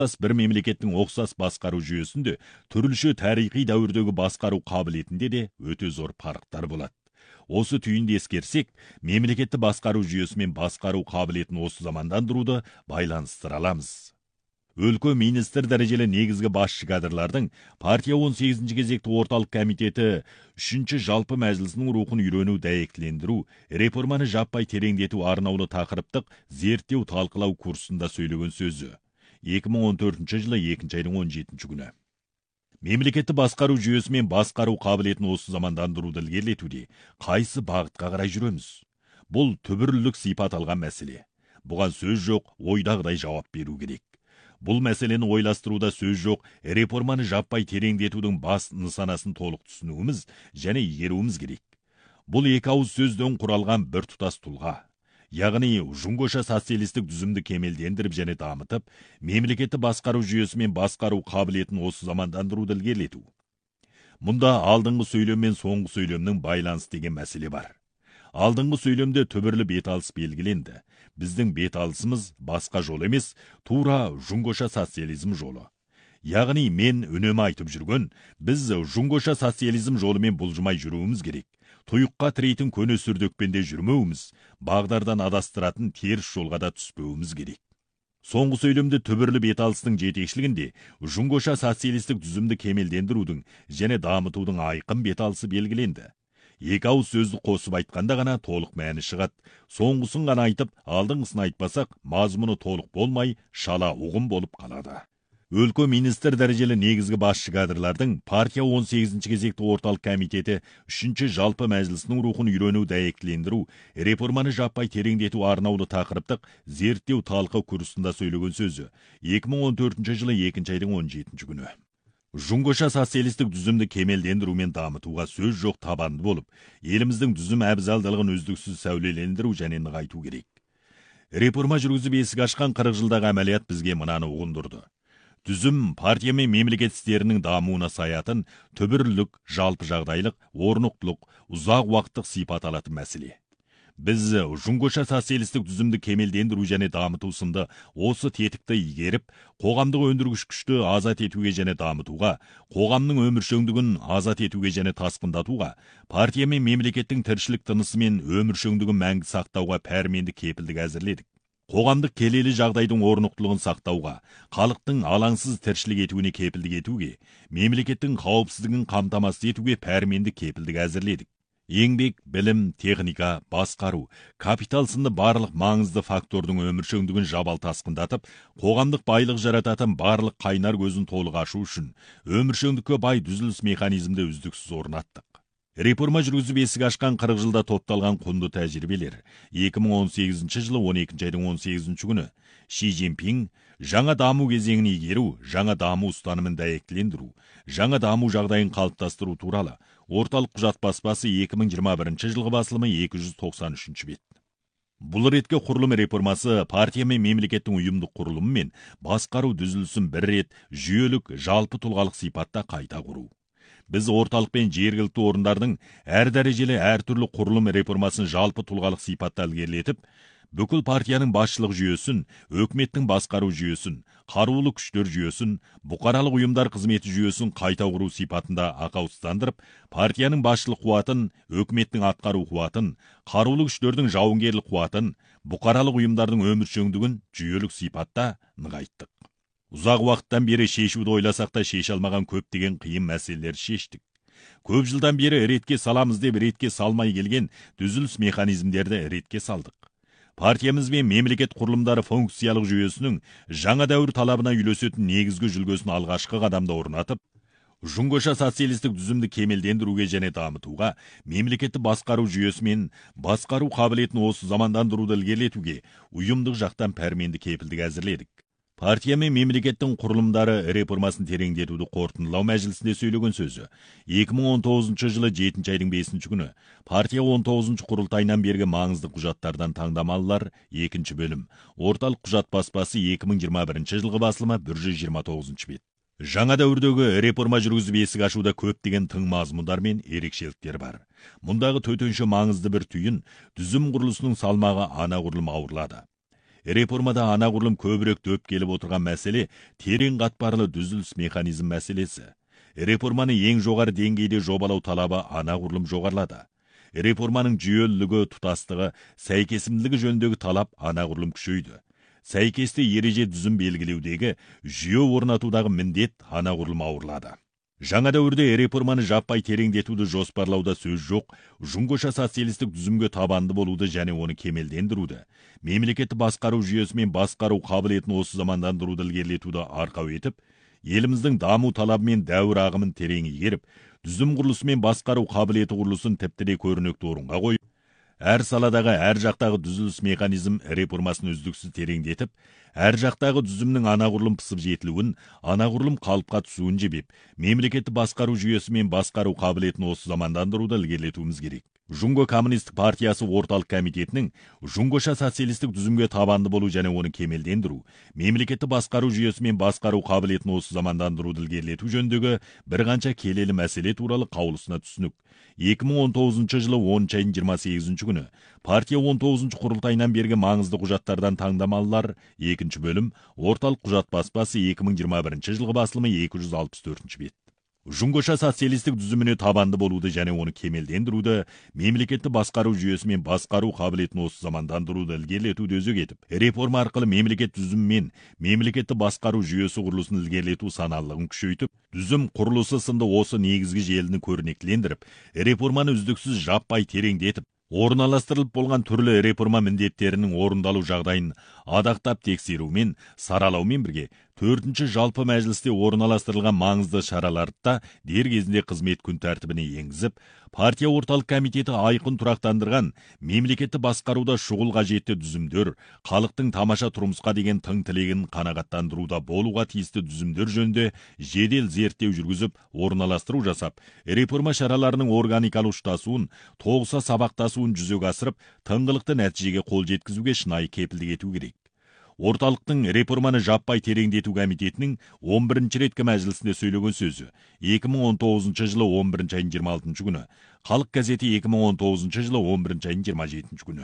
бір мемлекеттің оқсас басқару жүйесінде түрліше тарихи дәуірдегі басқару қабілетінде де өте зор парықтар болады. Осы түйінді ескерсек, мемлекетті басқару жүйесі мен басқару қабілетін осы замандан тұруды байланыстыра аламыз. Өлкө министр дәрежелі негізгі басшы кадрлардың партия 18-ші кезекті орталық комитеті 3-ші жалпы мәжілісінің рухын үйрену дәйектілендіру, реформаны жаппай тереңдету арнаулы тақырыптық зерттеу талқылау курсында сөйлеген сөзі. 2014 жылы 2 айдың 17 күні. Мемлекетті басқару жүйесі мен басқару қабілетін осы замандандыруды ілгерілетуде қайсы бағытқа қарай жүреміз? Бұл түбірлік сипат алған мәселе. Бұған сөз жоқ, ойдағыдай жауап беру керек. Бұл мәселені ойластыруда сөз жоқ, реформаны жаппай тереңдетудің бас нысанасын толық түсінуіміз және игеруіміз керек. Бұл екі ауыз сөзден құралған бір тұтас тұлға. Яғни, жұңгоша социалистік дүзімді кемелдендіріп және дамытып, мемлекетті басқару жүйесі мен басқару қабілетін осы замандандыруды ілгерілету. Мұнда алдыңғы сөйлем мен соңғы сөйлемнің байланысы деген мәселе бар. Алдыңғы сөйлемде түбірлі беталыс белгіленді. Біздің беталысымыз басқа жол емес, тура жұңгоша социализм жолы. Яғни мен үнемі айтып жүрген, біз жұңгоша социализм жолымен бұлжымай жүруіміз керек. Тұйыққа тірейтін көне сүрдекпенде жүрмеуіміз, бағдардан адастыратын теріс жолға да түспеуіміз керек. Соңғы сөйлемде түбірлі беталыстың жетекшілігінде жұңгоша социалистік дүзімді кемелдендірудің және дамытудың айқын беталысы белгіленді. Екі ауыз сөзді қосып айтқанда ғана толық мәні шығады. Соңғысын ғана айтып, алдыңғысын айтпасақ, мазмұны толық болмай, шала ұғым болып қалады. Өлкө министр дәрежелі негізгі басшы кадрлардың партия 18-ші кезекті орталық комитеті 3-ші жалпы мәжілісінің рухын үйрену дәйектілендіру, реформаны жаппай тереңдету арнаулы тақырыптық зерттеу талқы курсында сөйлеген сөзі 2014 жылы 2 айдың 17 күні. Жұңгоша социалистік дүзімді кемелдендіру мен дамытуға сөз жоқ табанды болып, еліміздің дүзім әбзалдылығын үздіксіз сәулелендіру және нығайту керек. Реформа жүргізіп есік ашқан 40 жылдағы әмәлият бізге мынаны ұғындырды. Дүзім партия мен мемлекет істерінің дамуына саятын түбірлік, жалпы жағдайлық, орнықтылық, ұзақ уақыттық сипат алатын мәселе. Біз жұңгоша социалистік дүзімді кемелдендіру және дамыту сынды осы тетікті игеріп, қоғамдық өндіргіш күшті азат етуге және дамытуға, қоғамның өміршеңдігін азат етуге және тасқындатуға, партия мен мемлекеттің тіршілік тынысы мен өміршеңдігін мәңгі сақтауға пәрменді кепілдік әзірледік. Қоғамдық келелі жағдайдың орнықтылығын сақтауға, халықтың алаңсыз тіршілік етуіне кепілдік етуге, мемлекеттің қауіпсіздігін қамтамасыз етуге пәрменді кепілдік әзірледік. Еңбек, білім, техника, басқару, капитал сынды барлық маңызды фактордың өміршеңдігін жабал тасқындатып, қоғамдық байлық жарататын барлық қайнар көзін толық ашу үшін өміршеңдікке бай түзіліс механизмді үздіксіз орнаттық. Реформа жүргізіп есік ашқан 40 жылда топталған құнды тәжірибелер 2018 жылы 12 айдың 18 күні Ши Цзиньпин жаңа даму кезеңін игеру, жаңа даму ұстанымын дәйектілендіру, жаңа даму жағдайын қалыптастыру туралы орталық құжат баспасы 2021 жылғы басылымы 293 бет. Бұл ретке құрылым реформасы партия мен мемлекеттің ұйымдық құрылымы мен басқару дүзілісін бір рет жүйелік жалпы тұлғалық сипатта қайта құру. Біз орталық пен жергілікті орындардың әр дәрежелі әртүрлі құрылым реформасын жалпы тұлғалық сипатта ілгерілетіп, бүкіл партияның басшылық жүйесін, өкіметтің басқару жүйесін, қарулы күштер жүйесін, бұқаралық ұйымдар қызметі жүйесін қайта құру сипатында ақауыстандырып, партияның басшылық қуатын, өкіметтің атқару қуатын, қарулы күштердің жауынгерлік қуатын, бұқаралық ұйымдардың өміршеңдігін жүйелік сипатта нығайттық. Ұзақ уақыттан бері шешуді ойласақ та шеше алмаған көптеген қиын мәселелер шештік. Көп жылдан бері ретке саламыз деп ретке салмай келген түзіліс механизмдерді ретке салдық. Партиямыз бен мемлекет құрылымдары функциялық жүйесінің жаңа дәуір талабына үйлесетін негізгі жүлгесін алғашқы қадамда орнатып, жұңгоша социалистік дүзімді кемелдендіруге және дамытуға, мемлекетті басқару жүйесі мен басқару қабілетін осы замандандыруды ілгерілетуге ұйымдық жақтан пәрменді кепілдік әзірледік. Партия мен мемлекеттің құрылымдары реформасын тереңдетуді қорытындылау мәжілісінде сөйлеген сөзі 2019 жылы 7 айдың 5 күні партия 19 құрылтайынан бергі маңызды құжаттардан таңдамалылар 2 бөлім. Орталық құжат баспасы 2021 жылғы басылымы 129 бет. Жаңа дәуірдегі реформа жүргізіп есік ашуда көптеген тың мазмұндар мен ерекшеліктер бар. Мұндағы төтенше маңызды бір түйін, түзім құрылысының салмағы ана құрылым ауырлады. Реформада анағұрлым көбірек дөп келіп отырған мәселе терең қатпарлы түзіліс механизм мәселесі. Реформаны ең жоғары деңгейде жобалау талабы анағұрлым жоғарылады. Реформаның жүйелілігі, тұтастығы, сәйкесімділігі жөніндегі талап анағұрлым күшейді. Сәйкесті ереже түзім белгілеудегі жүйе орнатудағы міндет анағұрлым ауырлады. Жаңа дәуірде реформаны жаппай тереңдетуді жоспарлауда сөз жоқ, жұңғыша социалистік түзімге табанды болуды және оны кемелдендіруді, мемлекетті басқару жүйесі мен басқару қабілетін осы замандандыруды ілгерілетуді арқау етіп, еліміздің даму талабы мен дәуір ағымын терең игеріп, түзім құрылысы мен басқару қабілеті құрылысын тіпті де көрнекті орынға қойып, әр саладағы әр жақтағы түзіліс механизм реформасын үздіксіз тереңдетіп, әр жақтағы түзімнің анағұрлым пысып жетілуін, анағұрлым қалыпқа түсуін жебеп, мемлекетті басқару жүйесі мен басқару қабілетін осы замандандыруды ілгерілетуіміз керек. Жұңго коммунистік партиясы орталық комитетінің жұңғыша социалистік түзімге табанды болу және оны кемелдендіру, мемлекетті басқару жүйесі мен басқару қабілетін осы замандандыруды ілгерілету жөніндегі бірқанша келелі мәселе туралы қаулысына түсінік. 2019 жылы 10 айының 28 күні партия 19 құрылтайынан бергі маңызды құжаттардан таңдамалылар 2 бөлім, орталық құжат баспасы 2021 жылғы басылымы 264 бет. Жұңғыша социалистік түзіміне табанды болуды және оны кемелдендіруді, мемлекетті басқару жүйесі мен басқару қабілетін осы замандандыруды ілгерілетуді өзек етіп, реформа арқылы мемлекет түзімі мен мемлекетті басқару жүйесі құрылысын ілгерілету саналылығын күшейтіп, түзім құрылысы сынды осы негізгі желіні көрнектілендіріп, реформаны үздіксіз жаппай тереңдетіп, орналастырылып болған түрлі реформа міндеттерінің орындалу жағдайын адақтап тексерумен, саралаумен бірге, 4-ші жалпы мәжілісте орналастырылған маңызды шараларды да дер кезінде қызмет күн тәртібіне енгізіп, партия орталық комитеті айқын тұрақтандырған мемлекетті басқаруда шұғыл қажетті түзімдер, халықтың тамаша тұрмысқа деген тың тілегін қанағаттандыруда болуға тиісті түзімдер жөнінде жедел зерттеу жүргізіп, орналастыру жасап, реформа шараларының органикалық ұштасуын, тоғыса сабақтасуын жүзеге асырып, тыңғылықты нәтижеге қол жеткізуге шынайы кепілдік ету керек. Орталықтың реформаны жаппай тереңдету комитетінің 11-ші реткі мәжілісінде сөйлеген сөзі 2019 жылы 11 айының 26 күні, Халық газеті 2019 жылы 11 айының 27 күні.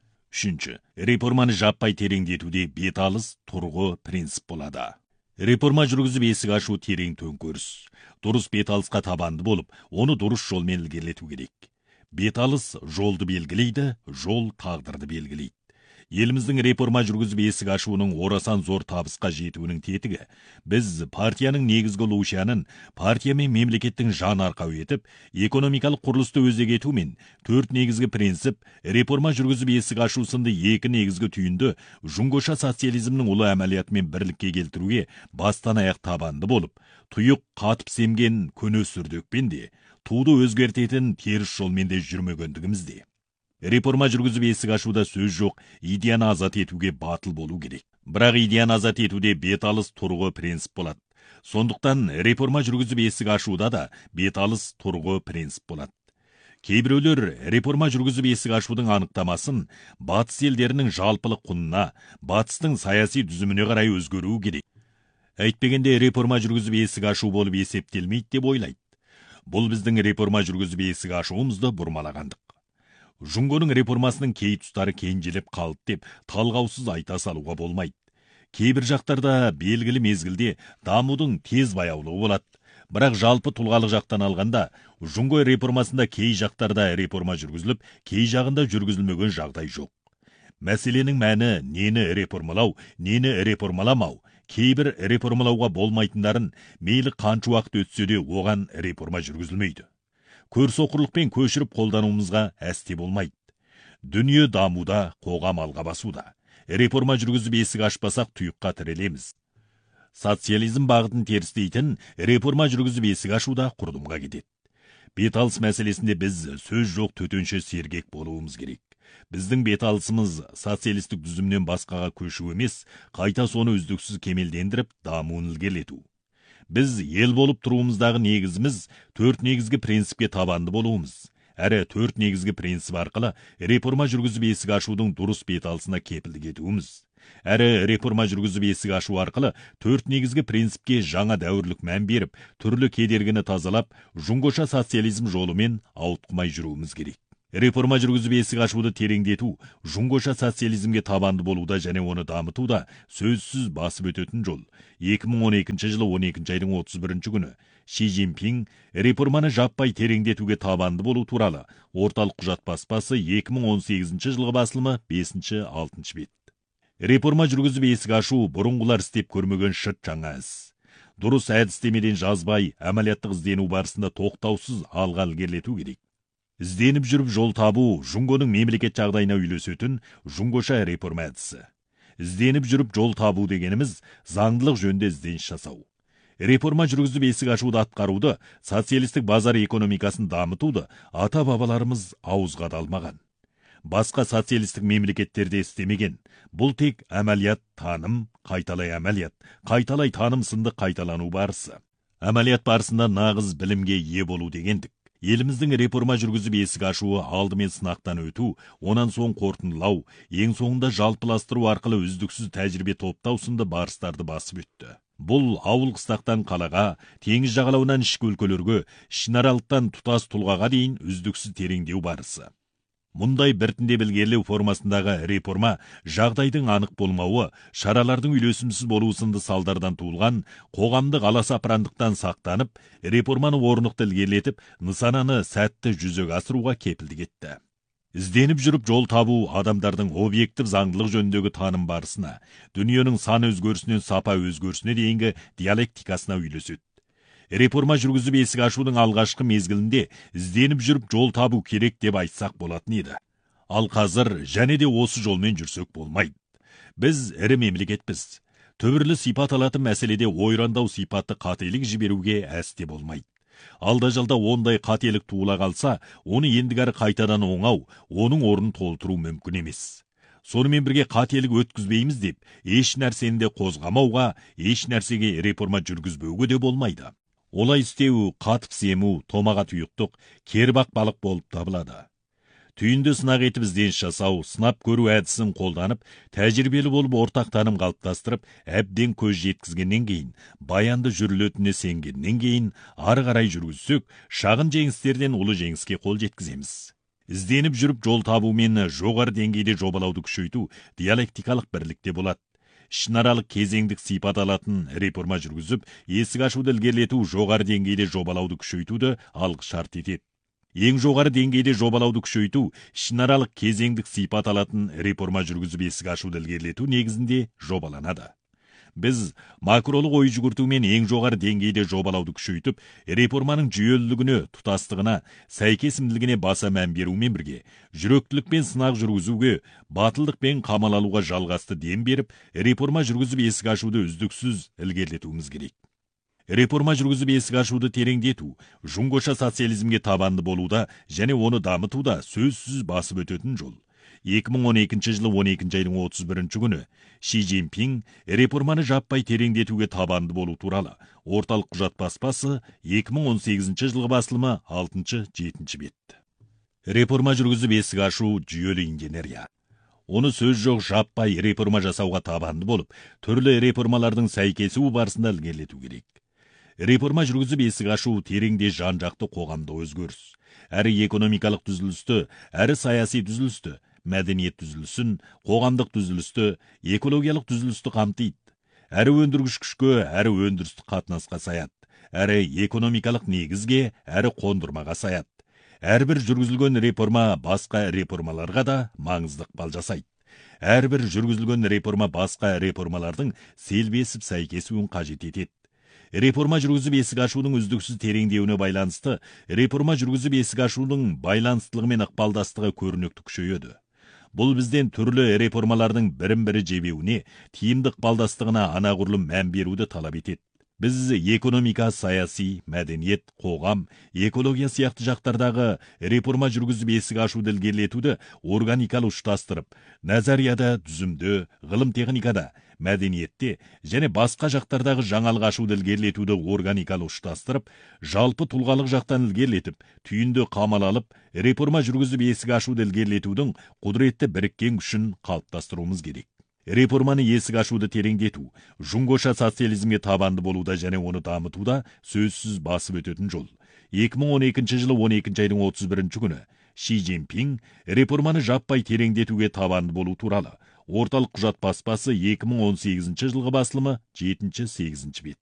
3. Реформаны жаппай тереңдетуде беталыс, тұрғы принцип болады. Реформа жүргізіп есік ашу терең төңкеріс. Дұрыс беталысқа табанды болып, оны дұрыс жолмен ілгерілету керек. Беталыс жолды белгілейді, жол тағдырды белгілейді. Еліміздің реформа жүргізіп есік ашуының орасан зор табысқа жетуінің тетігі. Біз партияның негізгі лушанын партия мен мемлекеттің жан арқау етіп, экономикалық құрылысты өзек етумен 4 негізгі принцип, реформа жүргізіп есік ашу сынды 2 негізгі түйінді жұңғыша социализмнің ұлы әмәлиятымен бірлікке келтіруге бастан аяқ табанды болып, тұйық қатып семген көне сүрдекпен де, туды өзгертетін теріс жолмен де жүрмегендігімізде. Реформа жүргізіп есік ашуда сөз жоқ, идеяны азат етуге батыл болу керек. Бірақ идеяны азат етуде беталыс тұрғы принцип болады. Сондықтан реформа жүргізіп есік ашуда да беталыс тұрғы принцип болады. Кейбіреулер реформа жүргізіп есік ашудың анықтамасын батыс елдерінің жалпылық құнына, батыстың саяси түзіміне қарай өзгеру керек. Әйтпегенде реформа жүргізіп есік ашу болып есептелмейді деп ойлайды. Бұл біздің реформа жүргізіп есік ашуымызды бұрмалағандық. Жұңғоның реформасының кей тұстары кенжелеп қалды деп талғаусыз айта салуға болмайды. Кейбір жақтарда белгілі мезгілде дамудың тез баяулығы болады. Бірақ жалпы тұлғалық жақтан алғанда, жұңго реформасында кей жақтарда реформа жүргізіліп, кей жағында жүргізілмеген жағдай жоқ. Мәселенің мәні нені реформалау, нені реформаламау, кейбір реформалауға болмайтындарын мейлі қанша уақыт өтсе де оған реформа жүргізілмейді. Көрсоқырлықпен көшіріп қолдануымызға әсте болмайды. Дүние дамуда, қоғам алға басуда. Реформа жүргізіп есік ашпасақ тұйыққа тірелеміз. Социализм бағытын терістейтін реформа жүргізіп есік ашуда құрдымға кетеді. Беталыс мәселесінде біз сөз жоқ төтенше сергек болуымыз керек. Біздің беталысымыз социалистік түзімнен басқаға көшу емес, қайта соны үздіксіз кемелдендіріп, дамуын ілгерілету. Біз ел болып тұруымыздағы негізіміз 4 негізгі принципке табанды болуымыз. Әрі 4 негізгі принцип арқылы реформа жүргізіп есік ашудың дұрыс беталысына кепілдік етуіміз. Әрі реформа жүргізіп есік ашу арқылы 4 негізгі принципке жаңа дәуірлік мән беріп, түрлі кедергіні тазалап, жұңғыша социализм жолымен ауытқымай жүруіміз керек. Реформа жүргізіп есік ашуды тереңдету, жұңғоша социализмге табанды болуда және оны дамытуда сөзсіз басып өтетін жол. 2012 жылы 12 айдың 31 күні Ши Цзиньпин реформаны жаппай тереңдетуге табанды болу туралы орталық құжат баспасы 2018 жылғы басылымы 5-6 бет. Реформа жүргізіп есік ашу бұрынғылар істеп көрмеген шыт жаңа іс. Дұрыс әдістемеден жазбай, әмәлияттық іздену барысында тоқтаусыз алға ілгерілету керек. Ізденіп жүріп жол табу, жұңгоның мемлекет жағдайына үйлесетін жұңгоша реформа әдісі. Ізденіп жүріп жол табу дегеніміз заңдылық жөнінде ізденіс жасау. Реформа жүргізіп есік ашуды атқаруды, социалистік базар экономикасын дамытуды ата-бабаларымыз ауызға да алмаған. Басқа социалистік мемлекеттерде істемеген. Бұл тек әмәлият, таным, қайталай әмәлият, қайталай таным сынды қайталану барысы. Әмәлият барысында нағыз білімге ие болу дегендік. Еліміздің реформа жүргізіп есік ашуы алдымен сынақтан өту, онан соң қорытындылау, ең соңында жалпыластыру арқылы үздіксіз тәжірибе топтау сынды барыстарды басып өтті. Бұл ауыл қыстақтан қалаға, теңіз жағалауынан ішкі өлкелерге, ішінаралықтан тұтас тұлғаға дейін үздіксіз тереңдеу барысы. Мұндай біртіндеп ілгерілеу формасындағы реформа жағдайдың анық болмауы, шаралардың үйлесімсіз болуы сынды салдардан туылған қоғамдық аласапырандықтан сақтанып, реформаны орнықты ілгерілетіп, нысананы сәтті жүзеге асыруға кепілдік етті. Ізденіп жүріп жол табу адамдардың объектив заңдылық жөніндегі таным барысына, дүниенің сан өзгерісінен сапа өзгерісіне дейінгі диалектикасына үйлеседі. Реформа жүргізіп есік ашудың алғашқы мезгілінде ізденіп жүріп жол табу керек деп айтсақ болатын еді. Ал қазір және де осы жолмен жүрсек болмайды. Біз ірі мемлекетпіз. Түбірлі сипат алатын мәселеде ойрандау сипатты қателік жіберуге әсте болмайды. Алда-жалда ондай қателік туыла қалса, оны ендігәрі қайтадан оңау, оның орнын толтыру мүмкін емес. Сонымен бірге қателік өткізбейміз деп, еш нәрсені де қозғамауға, еш нәрсеге реформа жүргізбеуге де болмайды. Олай істеу, қатып сему, томаға тұйықтық, кербақ балық болып табылады. Түйінді сынақ етіп ізденіс жасау, сынап көру әдісін қолданып, тәжірибелі болып ортақ таным қалыптастырып, әбден көз жеткізгеннен кейін, баянды жүрілетініне сенгеннен кейін, ары қарай жүргізсек, шағын жеңістерден ұлы жеңіске қол жеткіземіз. Ізденіп жүріп жол табу мен жоғары деңгейде жобалауды күшейту диалектикалық бірлікте болады. Ішінаралық кезеңдік сипат алатын реформа жүргізіп, есік ашуды ілгерілету жоғары деңгейде жобалауды күшейтуді алғы шарт етеді. Ең жоғары деңгейде жобалауды күшейту, ішінаралық кезеңдік сипат алатын реформа жүргізіп есік ашуды ілгерілету негізінде жобаланады. Біз макролық ой жүгіртумен ең жоғары деңгейде жобалауды күшейтіп, реформаның жүйелілігіне, тұтастығына, сәйкесімділігіне баса мән берумен бірге, жүректілікпен сынақ жүргізуге, батылдықпен қамал алуға жалғасты дем беріп, реформа жүргізіп есік ашуды үздіксіз ілгерілетуіміз керек. Реформа жүргізіп есік ашуды тереңдету, жұңғоша социализмге табанды болуда және оны дамытуда сөзсіз басып өтетін жол. 2012 жылы 12 айдың 31 күні Ши Цзиньпин реформаны жаппай тереңдетуге табанды болу туралы орталық құжат баспасы 2018 жылғы басылымы 6-7 бет. Реформа жүргізіп есік ашу жүйелі инженерия. Оны сөз жоқ жаппай реформа жасауға табанды болып, түрлі реформалардың сәйкесуі барысында ілгерілету керек. Реформа жүргізіп есік ашу тереңде жан-жақты қоғамда өзгеріс. Әрі экономикалық түзілісті, әрі саяси түзілісті, мәдениет түзілісін, қоғамдық түзілісті, экологиялық түзілісті қамтиды. Әрі өндіргіш күшке, әрі өндірістік қатынасқа саяды. Әрі экономикалық негізге, әрі қондырмаға саяды. Әрбір жүргізілген реформа басқа реформаларға да маңызды ықпал жасайды. Әрбір жүргізілген реформа басқа реформалардың селбесіп сәйкесуін қажет етеді. Реформа жүргізіп есік ашудың үздіксіз тереңдеуіне байланысты, реформа жүргізіп есік ашудың байланыстылығы мен ықпалдастығы көрнекті күшейеді. Бұл бізден түрлі реформалардың бірін-бірі жебеуіне, тиімді ықпалдастығына анағұрлым мән беруді талап етеді. Біз экономика, саяси, мәдениет, қоғам, экология сияқты жақтардағы реформа жүргізіп есік ашуды ілгерілетуді органикалы ұштастырып, назарияда, түзімді, ғылым техникада, мәдениетте және басқа жақтардағы жаңалық ашуды ілгерілетуді органикалы ұштастырып, жалпы тұлғалық жақтан ілгерілетіп, түйінді қамал алып, реформа жүргізіп есік ашуды ілгерілетудің құдіретті біріккен күшін қалыптастыруымыз керек. Реформаны есік ашуды тереңдету, жұңғоша социализмге табанды болуда және оны дамытуда сөзсіз басып өтетін жол. 2012 жылы 12 айдың 31 күні Ши Цзиньпин реформаны жаппай тереңдетуге табанды болу туралы. Орталық құжат баспасы 2018 жылғы басылымы 7-8 бет.